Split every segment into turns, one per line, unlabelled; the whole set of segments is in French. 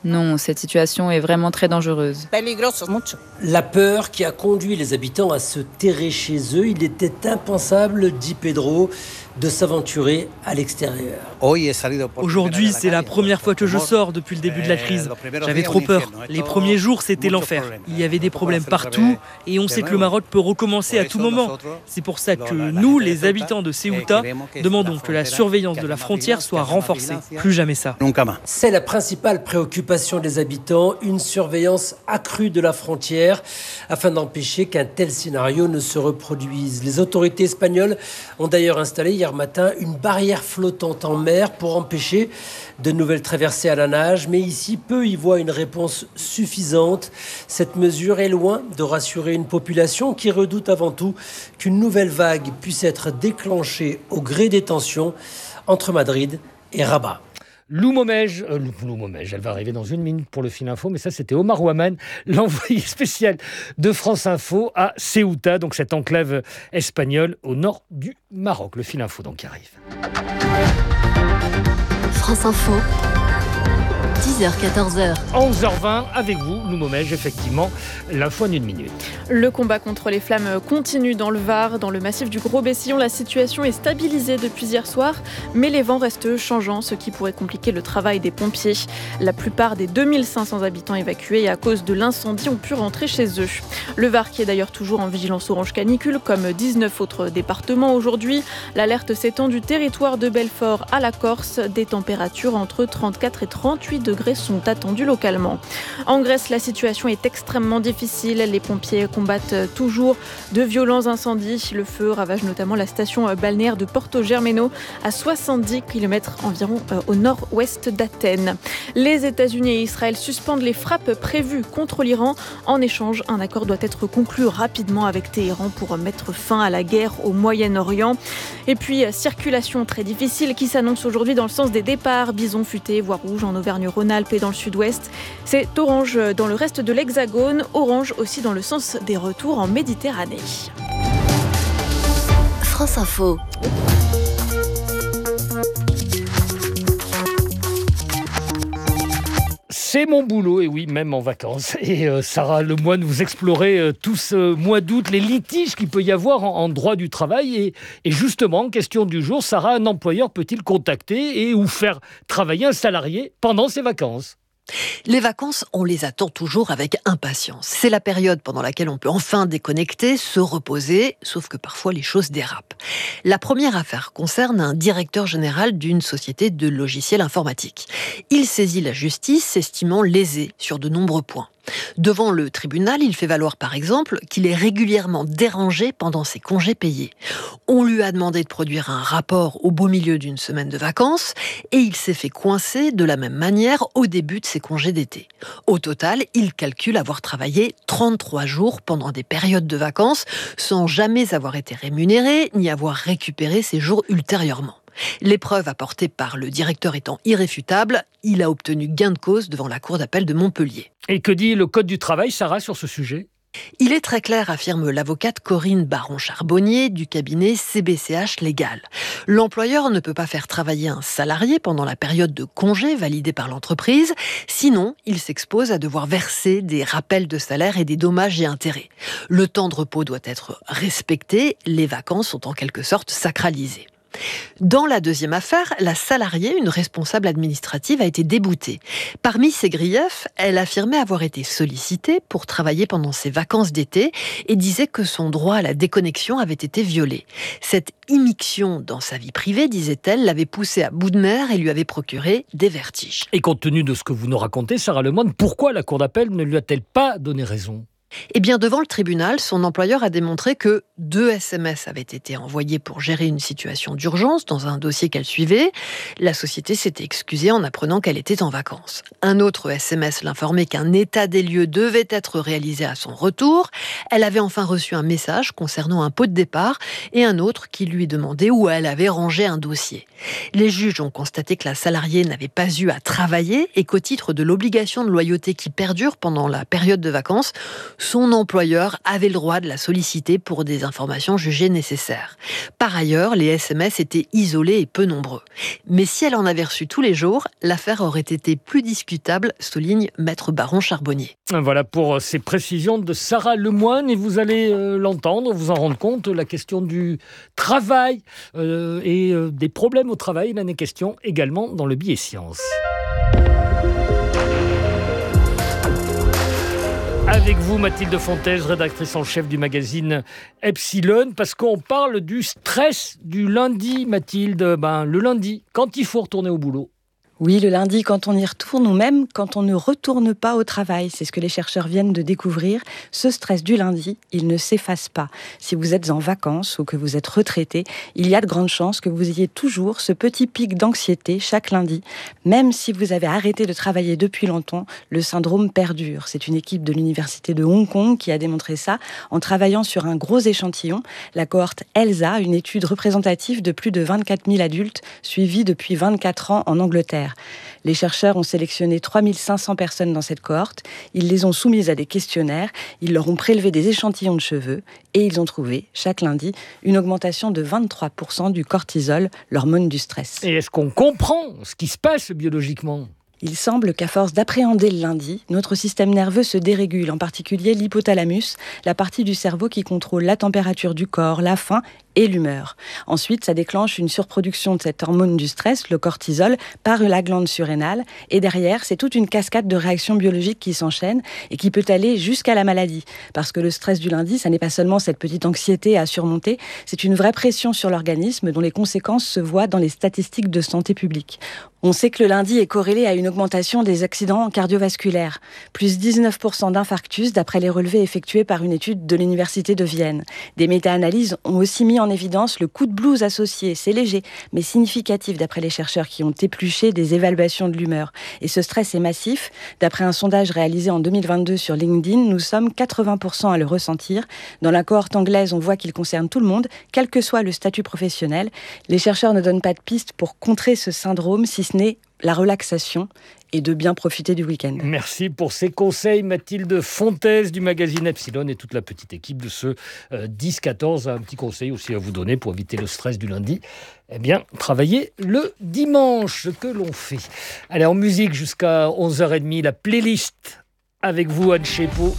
Non, cette situation est vraiment très dangereuse.
La peur qui a conduit les habitants à se terrer chez eux, il était impensable, dit Pedro, de s'aventurer à l'extérieur.
Aujourd'hui, c'est la première fois que je sors depuis le début de la crise. J'avais trop peur. Les premiers jours, c'était l'enfer. Il y avait des problèmes partout et on sait que le Maroc peut recommencer à tout moment. C'est pour ça que nous, les habitants de Ceuta, demandons que la surveillance de la frontière soit renforcée. Plus jamais ça.
C'est la principale préoccupation des habitants, une surveillance accrue de la frontière afin d'empêcher qu'un tel scénario ne se reproduise. Les autorités espagnoles ont d'ailleurs installé hier matin une barrière flottante en mer pour empêcher de nouvelles traversées à la nage. Mais ici, peu y voient une réponse suffisante. Cette mesure est loin de rassurer une population qui redoute avant tout qu'une nouvelle vague puisse être déclenchée au gré des tensions entre Madrid et Rabat.
Lou Momège, elle va arriver dans une minute pour le fil info, mais ça c'était Omar Ouaman, l'envoyé spécial de France Info à Ceuta, donc cette enclave espagnole au nord du Maroc. Le fil info donc qui arrive.
France Info, 10h-14h.
11h20 avec vous, Lou Momège, effectivement, l'info en une minute.
Le combat contre les flammes continue dans le Var. Dans le massif du Gros-Bessillon, la situation est stabilisée depuis hier soir, mais les vents restent changeants, ce qui pourrait compliquer le travail des pompiers. La plupart des 2500 habitants évacués à cause de l'incendie ont pu rentrer chez eux. Le Var qui est d'ailleurs toujours en vigilance orange canicule, comme 19 autres départements aujourd'hui. L'alerte s'étend du territoire de Belfort à la Corse. Des températures entre 34 et 38 degrés sont attendues localement. En Grèce, la situation est extrêmement difficile. Les pompiers combattent toujours de violents incendies. Le feu ravage notamment la station balnéaire de Porto Germano, à 70 km environ au nord-ouest d'Athènes. Les États-Unis et Israël suspendent les frappes prévues contre l'Iran. En échange, un accord doit être conclu rapidement avec Téhéran pour mettre fin à la guerre au Moyen-Orient. Et puis, circulation très difficile qui s'annonce aujourd'hui dans le sens des départs. Bison futé, voie rouge en Auvergne-Rhône-Alpes et dans le sud-ouest. C'est orange dans le reste de l'Hexagone, orange aussi dans le sens des retours en Méditerranée.
France Info.
C'est mon boulot, et oui, même en vacances. Et Sarah Lemoine, vous explorez tout ce mois d'août les litiges qu'il peut y avoir en droit du travail. Et justement, question du jour, Sarah, un employeur peut-il contacter ou faire travailler un salarié pendant ses vacances ?
Les vacances, on les attend toujours avec impatience. C'est la période pendant laquelle on peut enfin déconnecter, se reposer, sauf que parfois les choses dérapent. La première affaire concerne un directeur général d'une société de logiciels informatiques. Il saisit la justice, estimant lésé sur de nombreux points. Devant le tribunal, il fait valoir par exemple qu'il est régulièrement dérangé pendant ses congés payés. On lui a demandé de produire un rapport au beau milieu d'une semaine de vacances et il s'est fait coincer de la même manière au début de ses congés d'été. Au total, il calcule avoir travaillé 33 jours pendant des périodes de vacances sans jamais avoir été rémunéré ni avoir récupéré ces jours ultérieurement. Les preuves apportées par le directeur étant irréfutables, il a obtenu gain de cause devant la cour d'appel de Montpellier.
Et que dit le Code du travail, Sarah, sur ce sujet ?
Il est très clair, affirme l'avocate Corinne Baron-Charbonnier du cabinet CBCH Légal. L'employeur ne peut pas faire travailler un salarié pendant la période de congé validée par l'entreprise, sinon il s'expose à devoir verser des rappels de salaire et des dommages et intérêts. Le temps de repos doit être respecté, les vacances sont en quelque sorte sacralisées. Dans la deuxième affaire, la salariée, une responsable administrative, a été déboutée. Parmi ses griefs, elle affirmait avoir été sollicitée pour travailler pendant ses vacances d'été et disait que son droit à la déconnexion avait été violé. Cette immixtion dans sa vie privée, disait-elle, l'avait poussée à bout de nerfs et lui avait procuré des vertiges.
Et compte tenu de ce que vous nous racontez, Sarah Lemoine, pourquoi la Cour d'appel ne lui a-t-elle pas donné raison ?
Eh bien, devant le tribunal, son employeur a démontré que 2 SMS avaient été envoyés pour gérer une situation d'urgence dans un dossier qu'elle suivait. La société s'était excusée en apprenant qu'elle était en vacances. Un autre SMS l'informait qu'un état des lieux devait être réalisé à son retour. Elle avait enfin reçu un message concernant un pot de départ et un autre qui lui demandait où elle avait rangé un dossier. Les juges ont constaté que la salariée n'avait pas eu à travailler et qu'au titre de l'obligation de loyauté qui perdure pendant la période de vacances, Son employeur avait le droit de la solliciter pour des informations jugées nécessaires. Par ailleurs, les SMS étaient isolés et peu nombreux. Mais si elle en avait reçu tous les jours, l'affaire aurait été plus discutable, souligne Maître Baron Charbonnier.
Voilà pour ces précisions de Sarah Lemoine, et vous allez l'entendre, vous en rendre compte, la question du travail et des problèmes au travail, il en est question également dans le billet science. Avec vous, Mathilde Fontaise, rédactrice en chef du magazine Epsilon, parce qu'on parle du stress du lundi, Mathilde. Le lundi, quand il faut retourner au boulot.
Oui, le lundi, quand on y retourne, ou même quand on ne retourne pas au travail. C'est ce que les chercheurs viennent de découvrir. Ce stress du lundi, il ne s'efface pas. Si vous êtes en vacances ou que vous êtes retraité, il y a de grandes chances que vous ayez toujours ce petit pic d'anxiété chaque lundi. Même si vous avez arrêté de travailler depuis longtemps, le syndrome perdure. C'est une équipe de l'université de Hong Kong qui a démontré ça en travaillant sur un gros échantillon, la cohorte ELSA, une étude représentative de plus de 24 000 adultes suivis depuis 24 ans en Angleterre. Les chercheurs ont sélectionné 3500 personnes dans cette cohorte, ils les ont soumises à des questionnaires, ils leur ont prélevé des échantillons de cheveux et ils ont trouvé, chaque lundi, une augmentation de 23% du cortisol, l'hormone du stress.
Et est-ce qu'on comprend ce qui se passe biologiquement ?
Il semble qu'à force d'appréhender le lundi, notre système nerveux se dérégule, en particulier l'hypothalamus, la partie du cerveau qui contrôle la température du corps, la faim et l'humeur. Ensuite, ça déclenche une surproduction de cette hormone du stress, le cortisol, par la glande surrénale. Et derrière, c'est toute une cascade de réactions biologiques qui s'enchaînent et qui peut aller jusqu'à la maladie. Parce que le stress du lundi, ça n'est pas seulement cette petite anxiété à surmonter, c'est une vraie pression sur l'organisme dont les conséquences se voient dans les statistiques de santé publique. On sait que le lundi est corrélé à une augmentation des accidents cardiovasculaires, plus 19% d'infarctus d'après les relevés effectués par une étude de l'Université de Vienne. Des méta-analyses ont aussi mis en évidence le coup de blues associé. C'est léger, mais significatif d'après les chercheurs qui ont épluché des évaluations de l'humeur. Et ce stress est massif. D'après un sondage réalisé en 2022 sur LinkedIn, nous sommes 80% à le ressentir. Dans la cohorte anglaise, on voit qu'il concerne tout le monde, quel que soit le statut professionnel. Les chercheurs ne donnent pas de pistes pour contrer ce syndrome, si ce n'est la relaxation et de bien profiter du week-end.
Merci pour ces conseils, Mathilde Fontaise du magazine Epsilon et toute la petite équipe de ce 10-14. Un petit conseil aussi à vous donner pour éviter le stress du lundi. Eh bien, travaillez le dimanche, ce que l'on fait. Allez, en musique jusqu'à 11h30, la playlist avec vous, Anne Chepo.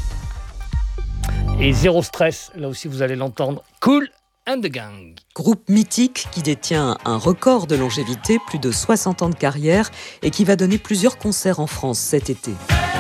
Et Zéro Stress, là aussi vous allez l'entendre. Cool and the Gang.
Groupe mythique qui détient un record de longévité, plus de 60 ans de carrière, et qui va donner plusieurs concerts en France cet été.